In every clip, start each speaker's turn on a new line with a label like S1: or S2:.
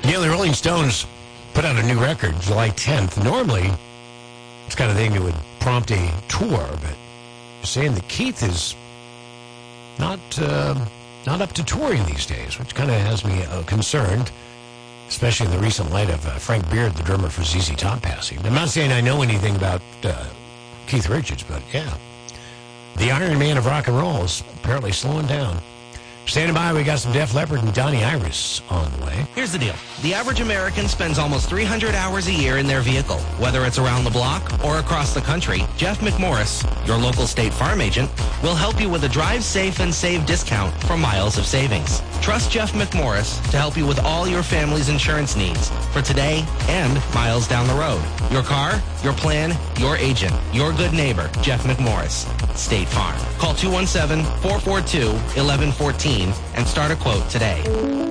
S1: The Rolling Stones put out a new record July 10th. Normally, it's kind of thing that would prompt a tour, but you're saying that Keith is not up to touring these days, which kind of has me concerned, especially in the recent light of Frank Beard, the drummer for ZZ Top, passing. I'm not saying I know anything about Keith Richards, but yeah, the Iron Man of rock and roll is apparently slowing down. Standing by, we got some Def Leppard and Donnie Iris on the way.
S2: Here's the deal. The average American spends almost 300 hours a year in their vehicle. Whether it's around the block or across the country, Jeff McMorris, your local State Farm agent, will help you with a Drive Safe and Save discount for miles of savings. Trust Jeff McMorris to help you with all your family's insurance needs for today and miles down the road. Your car, your plan, your agent, your good neighbor, Jeff McMorris, State Farm. Call 217-442-1114 and start a quote today.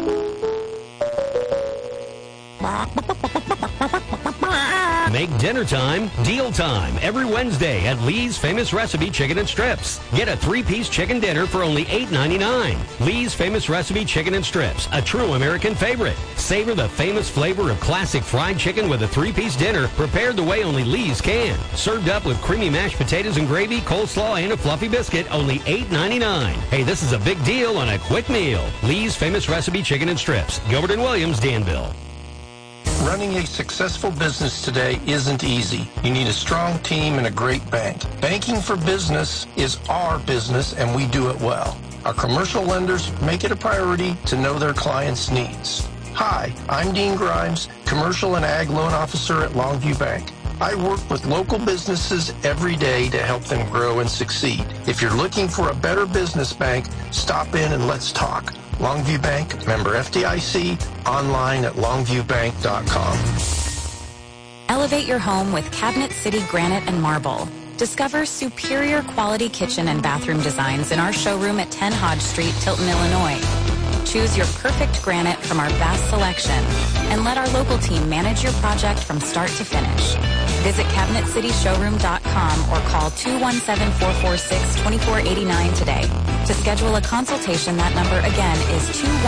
S3: Make dinner time deal time every Wednesday at Lee's Famous Recipe Chicken and Strips. Get a 3-piece chicken dinner for only $8.99. Lee's Famous Recipe Chicken and Strips, a true American favorite. Savor the famous flavor of classic fried chicken with a 3-piece dinner prepared the way only Lee's can. Served up with creamy mashed potatoes and gravy, coleslaw, and a fluffy biscuit, only $8.99. Hey, this is a big deal on a quick meal. Lee's Famous Recipe Chicken and Strips, Gilbert and Williams, Danville.
S4: Running a successful business today isn't easy. You need a strong team and a great bank. Banking for business is our business, and we do it well. Our commercial lenders make it a priority to know their clients' needs. Hi, I'm Dean Grimes, Commercial and Ag Loan Officer at Longview Bank. I work with local businesses every day to help them grow and succeed. If you're looking for a better business bank, stop in and let's talk. Longview Bank, member FDIC, online at longviewbank.com.
S5: Elevate your home with Cabinet City Granite and Marble. Discover superior quality kitchen and bathroom designs in our showroom at 10 Hodge Street, Tilton, Illinois. Choose your perfect granite from our vast selection and let our local team manage your project from start to finish. Visit CabinetCityShowroom.com or call 217-446-2489 today. To schedule a consultation, that number again is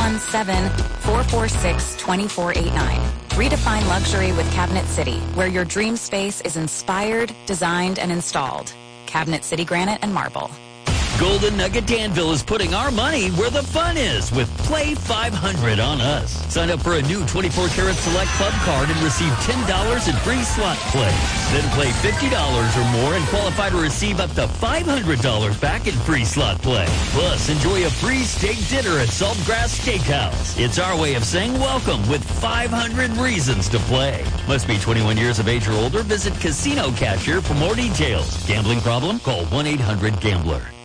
S5: 217-446-2489. Redefine luxury with Cabinet City, where your dream space is inspired, designed, and installed. Cabinet City Granite and Marble.
S6: Golden Nugget Danville is putting our money where the fun is with Play 500 on us. Sign up for a new 24-karat Select Club card and receive $10 in free slot play. Then play $50 or more and qualify to receive up to $500 back in free slot play. Plus, enjoy a free steak dinner at Saltgrass Steakhouse. It's our way of saying welcome with 500 reasons to play. Must be 21 years of age or older. Visit Casino Cashier for more details. Gambling problem? Call 1-800-GAMBLER.